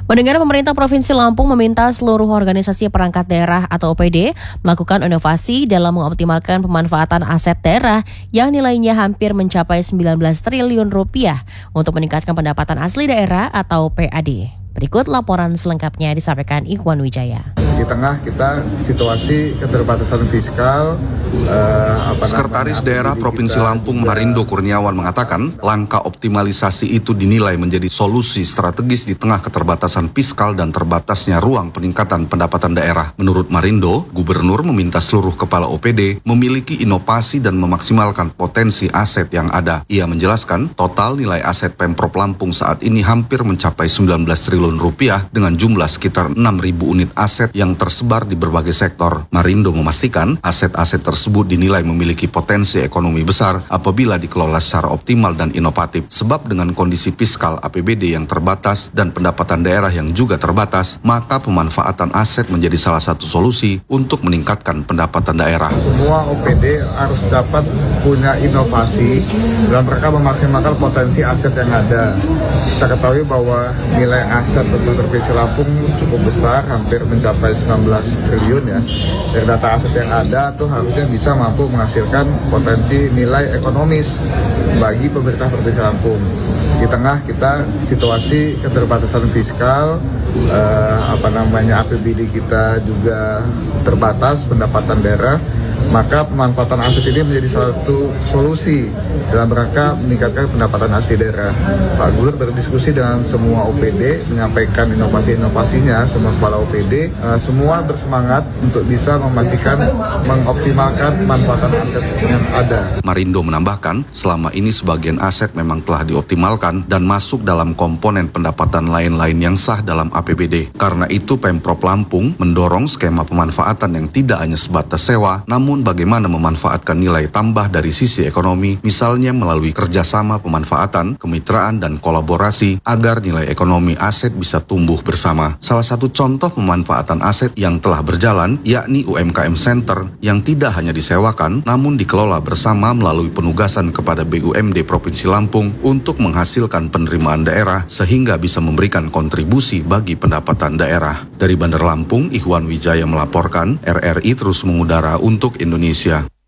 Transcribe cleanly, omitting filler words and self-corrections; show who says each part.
Speaker 1: Pendengar, pemerintah Provinsi Lampung meminta seluruh organisasi perangkat daerah atau OPD melakukan inovasi dalam mengoptimalkan pemanfaatan aset daerah yang nilainya hampir mencapai 19 triliun rupiah untuk meningkatkan pendapatan asli daerah atau PAD. Berikut laporan selengkapnya disampaikan Ikhwan Wijaya.
Speaker 2: Di tengah kita situasi keterbatasan fiskal,
Speaker 3: Sekretaris Daerah Provinsi Lampung Marindo Kurniawan mengatakan langkah optimalisasi itu dinilai menjadi solusi strategis di tengah keterbatasan fiskal dan terbatasnya ruang peningkatan pendapatan daerah. Menurut Marindo, Gubernur meminta seluruh kepala OPD memiliki inovasi dan memaksimalkan potensi aset yang ada. Ia menjelaskan total nilai aset Pemprov Lampung saat ini hampir mencapai 19 triliun rupiah dengan jumlah sekitar 6.000 unit aset yang tersebar di berbagai sektor. Marindo memastikan aset-aset tersebut dinilai memiliki potensi ekonomi besar apabila dikelola secara optimal dan inovatif. Sebab dengan kondisi fiskal APBD yang terbatas dan pendapatan daerah yang juga terbatas, maka pemanfaatan aset menjadi salah satu solusi untuk meningkatkan pendapatan daerah.
Speaker 2: Semua OPD harus dapat punya inovasi dalam rangka memaksimalkan potensi aset yang ada. Kita ketahui bahwa nilai aset Provinsi Lampung cukup besar, hampir mencapai 19 triliun ya. Dari data aset yang ada tuh harusnya bisa mampu menghasilkan potensi nilai ekonomis bagi pemerintah Provinsi Lampung. Di tengah kita situasi keterbatasan fiskal, APBD kita juga terbatas pendapatan daerah, maka pemanfaatan aset ini menjadi satu solusi dalam rangka meningkatkan pendapatan asli daerah. Pak Gubernur berdiskusi dengan semua OPD, menyampaikan inovasi-inovasinya, semua kepala OPD, semua bersemangat untuk bisa memastikan mengoptimalkan pemanfaatan aset yang ada.
Speaker 3: Marindo menambahkan, selama ini sebagian aset memang telah dioptimalkan dan masuk dalam komponen pendapatan lain-lain yang sah dalam APBD. Karena itu Pemprov Lampung mendorong skema pemanfaatan yang tidak hanya sebatas sewa, namun bagaimana memanfaatkan nilai tambah dari sisi ekonomi, misalnya melalui kerjasama pemanfaatan, kemitraan, dan kolaborasi agar nilai ekonomi aset bisa tumbuh bersama. Salah satu contoh pemanfaatan aset yang telah berjalan yakni UMKM Center yang tidak hanya disewakan namun dikelola bersama melalui penugasan kepada BUMD Provinsi Lampung untuk menghasilkan penerimaan daerah sehingga bisa memberikan kontribusi bagi pendapatan daerah. Dari Bandar Lampung, Ikhwan Wijaya melaporkan, RRI terus mengudara untuk Indonesia.